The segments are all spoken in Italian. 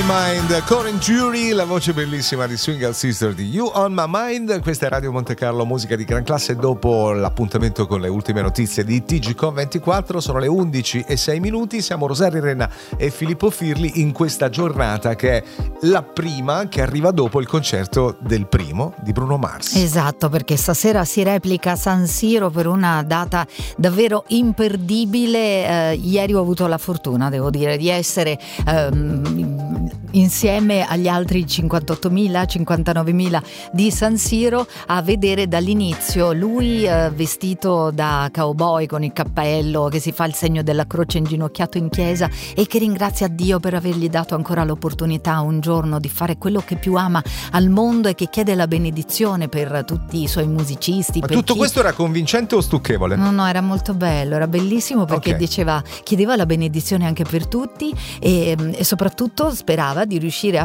Mind, Corin Jury, la voce bellissima di Swing Sister di You on My Mind. Questa è Radio Monte Carlo, musica di gran classe. Dopo l'appuntamento con le ultime notizie di TGCon24, sono le 11:06. Siamo Rosaria Renna e Filippo Firli in questa giornata che è la prima che arriva dopo il concerto del primo di Bruno Mars. Esatto, perché stasera si replica San Siro per una data davvero imperdibile. Ieri ho avuto la fortuna, devo dire, di essere insieme agli altri 58.000, 59.000 di San Siro a vedere dall'inizio lui vestito da cowboy con il cappello, che si fa il segno della croce inginocchiato in chiesa e che ringrazia Dio per avergli dato ancora l'opportunità un giorno di fare quello che più ama al mondo e che chiede la benedizione per tutti i suoi musicisti. Ma tutto questo era convincente o stucchevole? No, era molto bello, era bellissimo perché chiedeva la benedizione anche per tutti e soprattutto sperava di riuscire a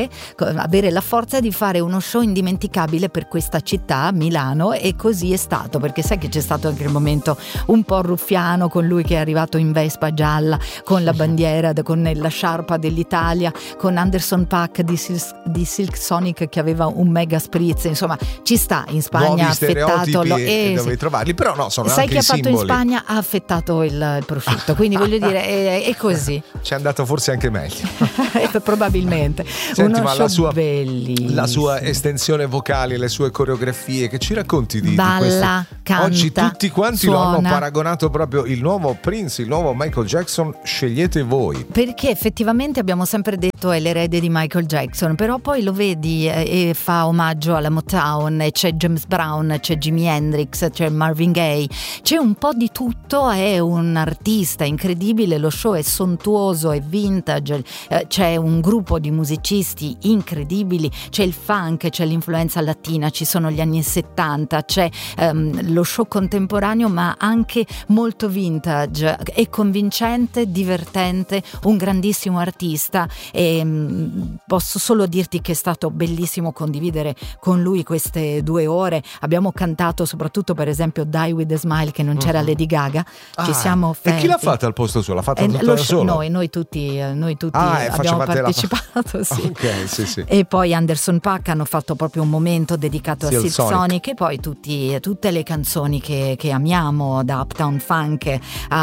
avere la forza di fare uno show indimenticabile per questa città, Milano, e così è stato, perché sai che c'è stato anche il momento un po' ruffiano con lui che è arrivato in Vespa gialla con la bandiera, con la sciarpa dell'Italia, con Anderson .Paak di Silk Sonic che aveva un mega spritz, insomma ci sta. In Spagna ha affettato dove trovarli, però no, sono sai anche che ha simboli. Fatto in Spagna ha affettato il prosciutto, quindi voglio dire è così. Ci è andato forse anche meglio. Probabilmente. Senti, uno show bellissimo. La sua estensione vocale, le sue coreografie, che ci racconti di balla, questo? canta, oggi tutti quanti suona. Lo hanno paragonato proprio il nuovo Prince, il nuovo Michael Jackson, scegliete voi. Perché effettivamente abbiamo sempre detto è l'erede di Michael Jackson, però poi lo vedi e fa omaggio alla Motown, e c'è James Brown, c'è Jimi Hendrix, c'è Marvin Gaye, c'è un po' di tutto, è un artista incredibile, lo show è sontuoso, è vintage, c'è un gruppo di musicisti incredibili, c'è il funk, c'è l'influenza latina, ci sono gli anni 70, c'è lo show contemporaneo ma anche molto vintage, è convincente, divertente, un grandissimo artista e posso solo dirti che è stato bellissimo condividere con lui queste 2 ore. Abbiamo cantato soprattutto per esempio Die With A Smile, che non c'era Lady Gaga, ci siamo offerti. E chi l'ha fatta al posto suo? L'ha fatta tutta da solo? Noi tutti abbiamo partecipato, sì. Okay, sì. E poi Anderson .Paak hanno fatto proprio un momento dedicato a Silk Sonic, e poi tutte le canzoni che amiamo, da Uptown Funk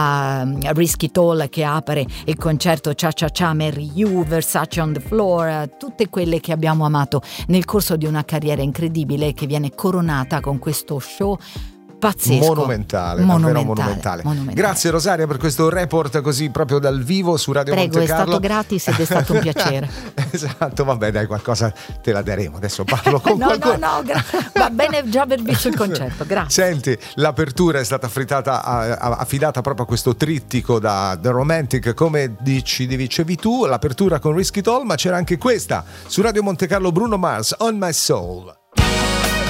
a Risky Tall che apre il concerto, Cha Cha Cha, Marry You, Versace on the Floor, tutte quelle che abbiamo amato nel corso di una carriera incredibile che viene coronata con questo show pazzesco, monumentale. Davvero monumentale. Grazie Rosaria per questo report così proprio dal vivo su Radio Monte Carlo. È stato gratis ed è stato un piacere. Esatto, vabbè dai, qualcosa te la daremo. Adesso parlo con qualcuno. Va bene già aver visto il concerto, grazie. Senti, l'apertura è stata affidata proprio a questo trittico da The Romantic, come dicevi tu, l'apertura con Risky Tall, ma c'era anche questa su Radio Monte Carlo, Bruno Mars, On My Soul.